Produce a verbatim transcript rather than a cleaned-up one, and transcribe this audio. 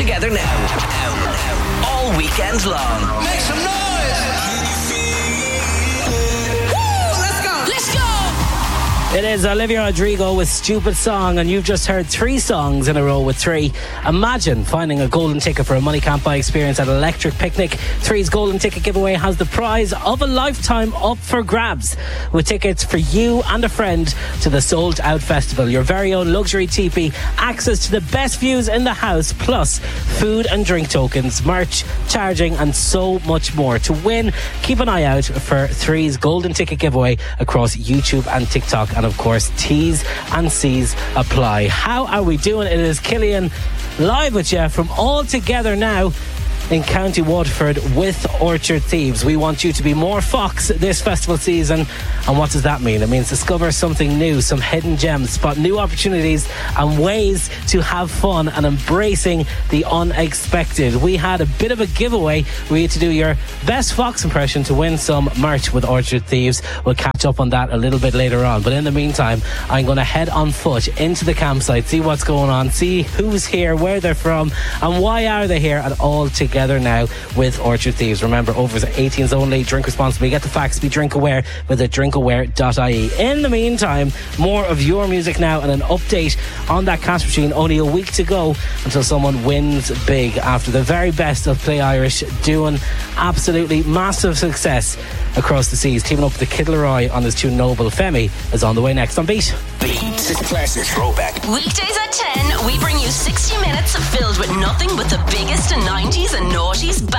together now. Now, now. All weekend long. Make some noise! Woo! Let's go! Let's go! It is Olivia Rodrigo with Stupid Song, and you've just heard three songs in a row with Three. Imagine finding a golden ticket for a money can't buy experience at Electric Picnic. Three's golden ticket giveaway has the prize of a lifetime up for grabs, with tickets for you and a friend to the Sold Out Festival, your very own luxury teepee, access to the best views in the house, plus food and drink tokens, merch, charging, and so much more. To win, keep an eye out for Three's golden ticket giveaway across YouTube and TikTok. And of course, T's and C's apply. How are we doing? It is Killian live with you from All Together Now in County Waterford with Orchard Thieves. We want you to be more Fox this festival season. And what does that mean? It means discover something new, some hidden gems, spot new opportunities and ways to have fun and embracing the unexpected. We had a bit of a giveaway. We had to do your best Fox impression to win some merch with Orchard Thieves. We'll catch up on that a little bit later on. But in the meantime, I'm going to head on foot into the campsite, see what's going on, see who's here, where they're from, and why are they here at All Together Now with Orchard Thieves. Remember, overs are eighteens only. Drink responsibly. Get the facts. Be drink aware with it drink aware dot I E. In the meantime, more of your music now and an update on that cash machine. Only a week to go until someone wins big after the very best of Play Irish doing absolutely massive success across the seas. Teaming up with the Kid Laroi on his tune Noble. Femi is on the way next on Beat. Beat. Classic throwback. Weekdays at ten, we bring you sixty minutes filled with nothing but the biggest in nineties and noughties.